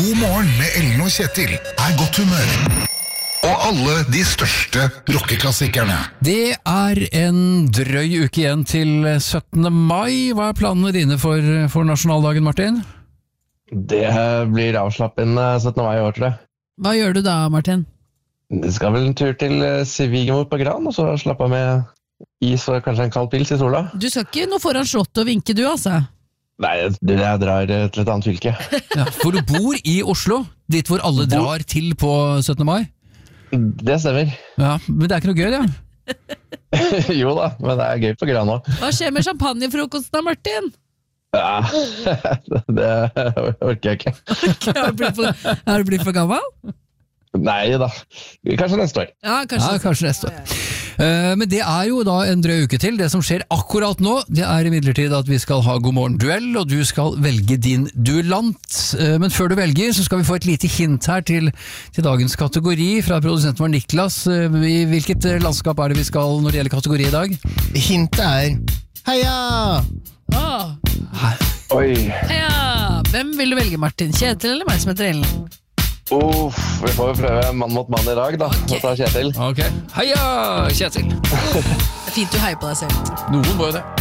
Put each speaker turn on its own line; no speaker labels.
God morgen med Ellen og Kjetil er godt humør. Og alle de største rockeklassikerne.
Det er en drøy uke igjen til 17. mai. Hva er planene dine for nasjonaldagen, Martin?
Det blir avslappende 17. mai i år, tror jeg.
Hva gjør du da, Martin?
Det skal vel en tur til Svigermor på Gran, og så slappe av med is og kanskje en kald pils i sola.
Du skal ikke noe foran slottet og vinke, du, altså?
Nei, jeg drar til et annet fylke.
Ja, for du bor i Oslo, dit hvor alle drar til på 17. mai?
Det stemmer.
Ja, men det er ikke noe gøy, det?
Jo da, men det er gøy på Gran også.
Hva skjer med champagnefrokosten da, Martin?
Ja, det orker jeg ikke.
Har du blitt for gammel?
Nei da, kanskje neste år.
Ja,
kanskje neste år. Men det er jo da en drøy uke til. Det som skjer akkurat nå, det er imidlertid at vi skal ha God morgen duell, og du skal velge din duellant. Men før du velger, så skal vi få et lite hint her til dagens kategori fra produsenten vår Niklas. I hvilket landskap er det vi skal når det gjelder kategori i dag?
Hintet er heia!
Oi.
Ja, hvem vil du velge, Martin? Kjetil eller meg som heter Ellen?
Vi får jo prøve mann mot mann i dag da.
Ok.
Så tar Kjetil.
Ok, heia Kjetil!
Det er fint du heier på deg selv.
Noen må jo det.